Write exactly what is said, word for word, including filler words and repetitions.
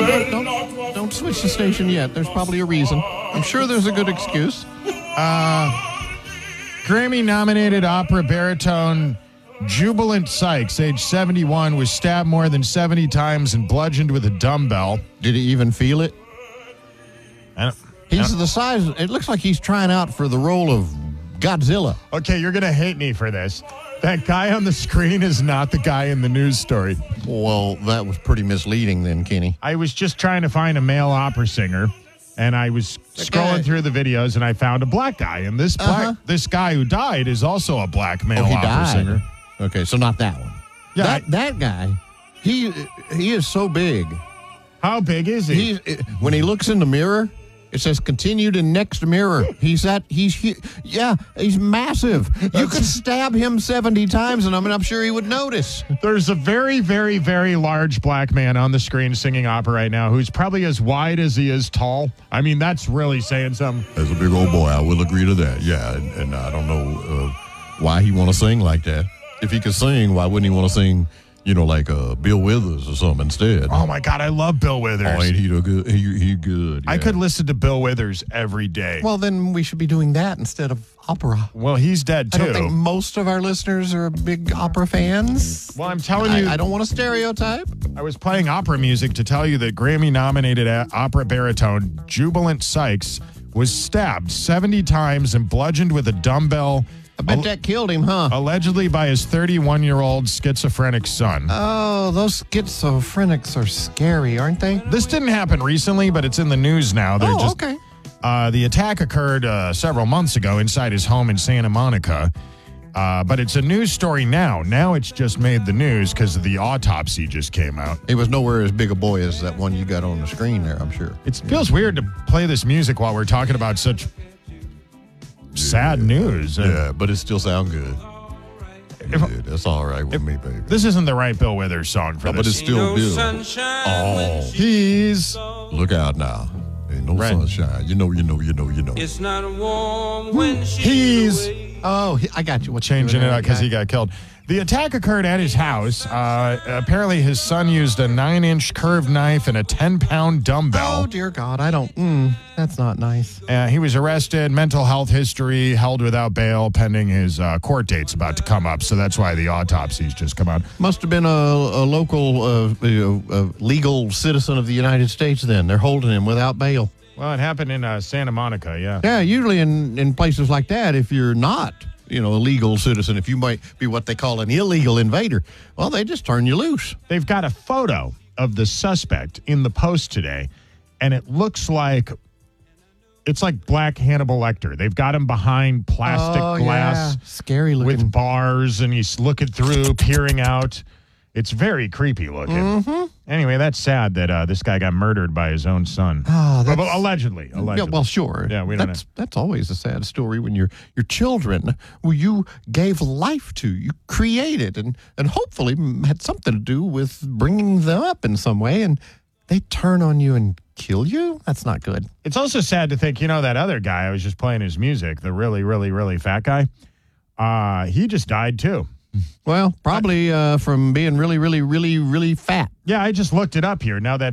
don't, don't, don't switch the station yet. There's probably a reason. I'm sure there's a good excuse. Uh, Grammy-nominated opera baritone Jubilant Sykes, age seventy-one, was stabbed more than seventy times and bludgeoned with a dumbbell. Did he even feel it? I don't, He's I don't, the size. It looks like he's trying out for the role of Godzilla. Okay, you're going to hate me for this. That guy on the screen is not the guy in the news story. Well, that was pretty misleading then, Kenny. I was just trying to find a male opera singer, and I was scrolling guy. through the videos, and I found a black guy. And this black, Uh-huh. this guy who died is also a black male Oh, he opera died. singer. Okay, so not that one. Yeah, that I- that guy, he he is so big. How big is he? He when he looks in the mirror, it says continued in next mirror. He's at he's he, yeah, he's massive. You could stab him seventy times, and I mean, I'm sure he would notice. There's a very, very, very large black man on the screen singing opera right now who's probably as wide as he is tall. I mean, that's really saying something. As a big old boy, I will agree to that. Yeah, and, and I don't know uh, why he want to sing like that. If he could sing, why wouldn't he want to sing, you know, like uh, Bill Withers or something instead? Oh, my God, I love Bill Withers. Oh, ain't he the good? He, he good. I yeah. could listen to Bill Withers every day. Well, then we should be doing that instead of opera. Well, he's dead, too. I don't think most of our listeners are big opera fans. Well, I'm telling you. I, I don't want to stereotype. I was playing opera music to tell you that Grammy-nominated a- opera baritone Jubilant Sykes was stabbed seventy times and bludgeoned with a dumbbell, I bet al- that killed him, huh? allegedly by his thirty-one-year-old schizophrenic son. Oh, those schizophrenics are scary, aren't they? This didn't happen recently, but it's in the news now. They're Oh, just, okay. Uh, the attack occurred uh, several months ago inside his home in Santa Monica. Uh, but it's a news story now. Now it's just made the news because the autopsy just came out. He was nowhere as big a boy as that one you got on the screen there, I'm sure. It feels weird to play this music while we're talking about such sad news. Yeah, but it still sound good. If- Yeah, that's all right with me, baby. This isn't the right Bill Withers song for No, but this. it's still Bill. Oh. He's Look out now. Ain't no Right. sunshine. You know, you know, you know, you know. It's not warm when she's he's away. Oh, he, I got you. What changing it up because he got killed. The attack occurred at his house. Uh, apparently, his son used a nine-inch curved knife and a ten-pound dumbbell. Oh, dear God. I don't. Mm, that's not nice. Uh, he was arrested, mental health history, held without bail, pending his uh, court date's about to come up. So that's why the autopsies just come out. Must have been a, a local uh, you know, uh, legal citizen of the United States then. They're holding him without bail. Well, it happened in uh, Santa Monica, yeah. Yeah, usually in, in places like that, if you're not, you know, a legal citizen, if you might be what they call an illegal invader, well, they just turn you loose. They've got a photo of the suspect in the Post today, and it looks like it's like Black Hannibal Lecter. They've got him behind plastic Oh, glass yeah. Scary looking. with bars, and he's looking through, peering out. It's very creepy looking. Mm-hmm. Anyway, that's sad that uh, this guy got murdered by his own son. Oh, that's- Well, allegedly. Allegedly. Yeah, well, sure. Yeah, we don't that's, know. That's always a sad story when your your children, who you gave life to, you created, and, and hopefully had something to do with bringing them up in some way, and they turn on you and kill you? That's not good. It's also sad to think, you know, that other guy, I was just playing his music, the really, really, really fat guy, uh, he just died too. Well, probably uh, from being really, really, really, really fat. Yeah, I just looked it up here. Now that